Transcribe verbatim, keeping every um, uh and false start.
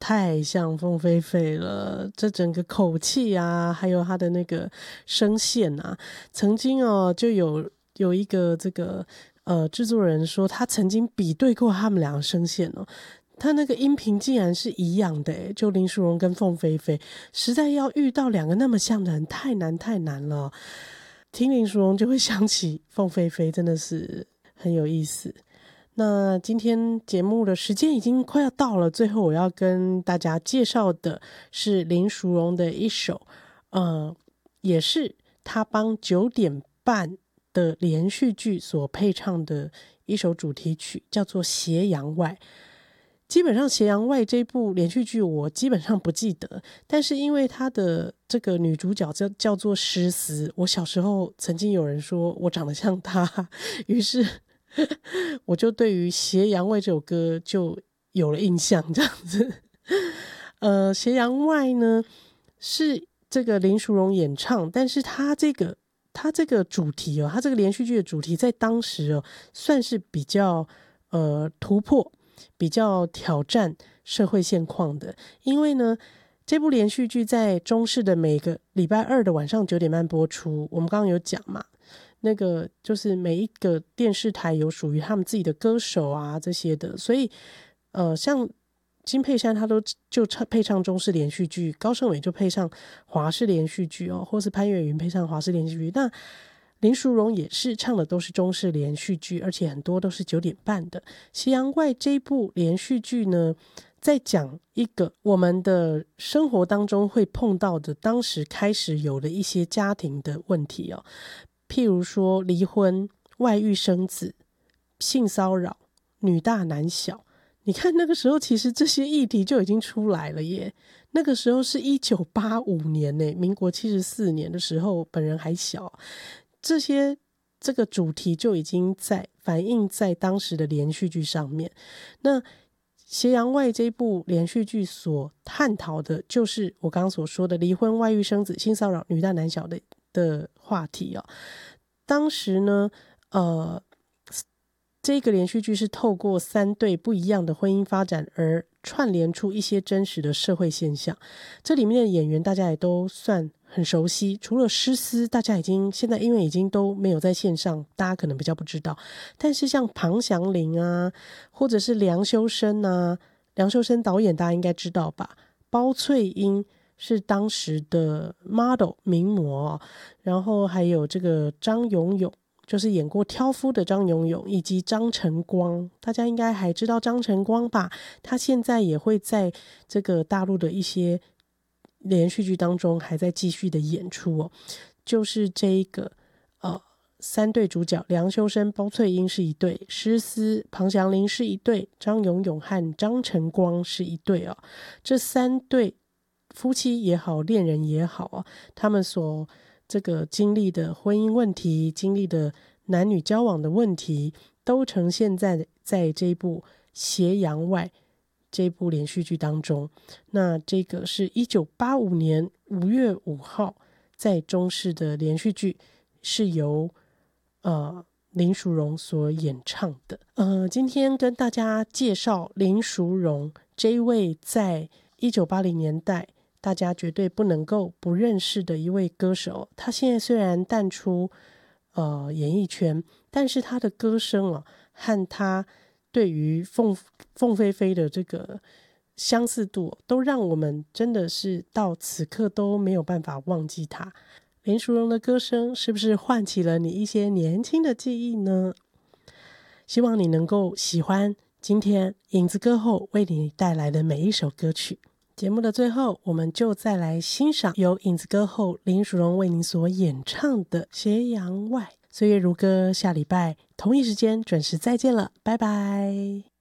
太像凤飞飞了，这整个口气啊，还有她的那个声线啊，曾经哦就有有一个这个呃制作人说，他曾经比对过他们两个声线哦，他那个音频竟然是一样的耶，就林淑荣跟凤飞飞，实在要遇到两个那么像的人太难太难了。听林淑荣就会想起凤飞飞，真的是很有意思。那今天节目的时间已经快要到了，最后我要跟大家介绍的是林淑荣的一首呃，也是他帮九点半的连续剧所配唱的一首主题曲，叫做《斜阳外》。基本上《斜阳外》这部连续剧我基本上不记得，但是因为她的这个女主角叫叫做诗思，我小时候曾经有人说我长得像她，于是我就对于《斜阳外》这首歌就有了印象，这样子。呃，《斜阳外》呢是这个林淑荣演唱，但是她这个她这个主题哦，她这个连续剧的主题在当时哦算是比较呃突破。比较挑战社会现况的，因为呢，这部连续剧在中视的每个礼拜二的晚上九点半播出。我们刚刚有讲嘛，那个就是每一个电视台有属于他们自己的歌手啊这些的，所以呃，像金佩珊他都就唱配唱中视连续剧，高胜伟就配唱华视连续剧哦，或是潘越云配唱华视连续剧。那林淑荣也是唱的都是中视连续剧，而且很多都是九点半的。《斜阳外》这部连续剧呢，在讲一个我们的生活当中会碰到的，当时开始有的一些家庭的问题哦，譬如说离婚、外遇生子、性骚扰、女大男小。你看那个时候其实这些议题就已经出来了耶，那个时候是一九八五年耶，民国七十四年的时候，本人还小，这些这个主题就已经在反映在当时的连续剧上面。那《斜阳外》这部连续剧所探讨的就是我刚刚所说的离婚、外遇生子、性骚扰、女大男小的的话题哦。当时呢呃这个连续剧是透过三对不一样的婚姻发展而串联出一些真实的社会现象。这里面的演员大家也都算很熟悉，除了诗思大家已经现在因为已经都没有在线上，大家可能比较不知道，但是像庞祥林啊，或者是梁修身啊，梁修身导演大家应该知道吧，包翠英是当时的 model 名模哦，然后还有这个张永永，就是演过挑夫的张永永，以及张晨光，大家应该还知道张晨光吧，他现在也会在这个大陆的一些连续剧当中还在继续的演出哦。就是这一个呃三对主角，梁修身、包翠英是一对，诗思、庞祥林是一对，张永永和张晨光是一对哦。这三对夫妻也好，恋人也好啊，他们所这个经历的婚姻问题，经历的男女交往的问题，都呈现在在这一部《斜阳外》这部连续剧当中。那这个是一九八五年五月五号在中视的连续剧，是由呃林淑荣所演唱的。呃，今天跟大家介绍林淑荣这一位在一九八零年代大家绝对不能够不认识的一位歌手。他现在虽然淡出呃演艺圈，但是他的歌声啊，和他对于凤凤飞飞的这个相似度，都让我们真的是到此刻都没有办法忘记他。林淑荣的歌声是不是唤起了你一些年轻的记忆呢？希望你能够喜欢今天影子歌后为你带来的每一首歌曲。节目的最后，我们就再来欣赏由影子歌后林淑荣为您所演唱的《斜阳外》。岁月如歌，下礼拜同一时间准时再见了，拜拜。